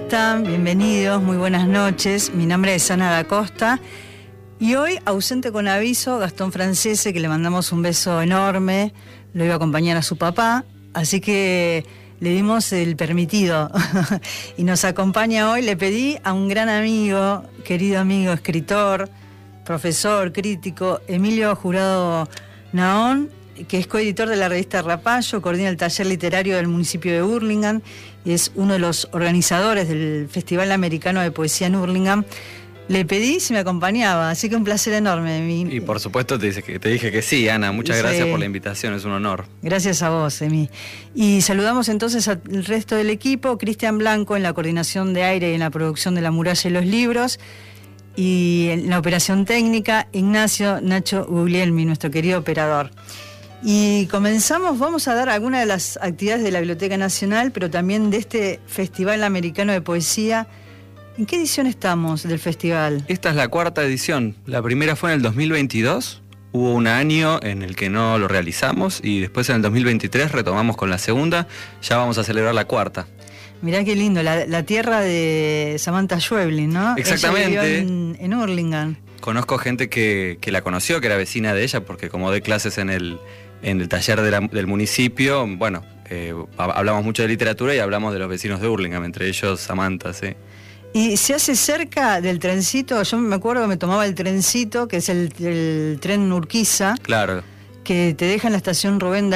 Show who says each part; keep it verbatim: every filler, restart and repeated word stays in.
Speaker 1: están? Bienvenidos, muy buenas noches. Mi nombre es Ana da Costa y hoy, ausente con aviso, Gastón Francese, que le mandamos un beso enorme, lo iba a acompañar a su papá, así que le dimos el permitido y nos acompaña hoy. Le pedí a un gran amigo, querido amigo, escritor, profesor, crítico, Emilio Jurado Naón, que es coeditor de la revista Rapallo, coordina el taller literario del municipio de Hurlingham y es uno de los organizadores del Festival Americano de Poesía en Hurlingham. Le pedí si me acompañaba, así que un placer enorme.
Speaker 2: Y por supuesto te, dice que, te dije que sí, Ana, muchas sí. gracias por la invitación, es un honor.
Speaker 1: Gracias a vos, Emi. Y saludamos entonces al resto del equipo: Cristian Blanco en la coordinación de aire y en la producción de La Muralla y los Libros, y en la operación técnica, Ignacio Nacho Guglielmi, nuestro querido operador. Y comenzamos, vamos a dar algunas de las actividades de la Biblioteca Nacional, pero también de este Festival Americano de Poesía. ¿En qué edición estamos del festival?
Speaker 2: Esta es la cuarta edición. La primera fue en el dos mil veintidós, hubo un año en el que no lo realizamos y después en el dos mil veintitrés retomamos con la segunda, ya vamos a celebrar la cuarta.
Speaker 1: Mirá qué lindo, la, la tierra de Samantha Schweblin, ¿no?
Speaker 2: Exactamente.
Speaker 1: Ella vivió en, en Hurlingham.
Speaker 2: Conozco gente que, que la conoció, que era vecina de ella, porque como doy clases en el, en el taller de la, del municipio, bueno, eh, hablamos mucho de literatura y hablamos de los vecinos de Hurlingham, entre ellos Samantha, sí.
Speaker 1: Y se hace cerca del trencito. Yo me acuerdo que me tomaba el trencito, que es el, el tren Urquiza.
Speaker 2: Claro.
Speaker 1: Que te deja en la estación Rubén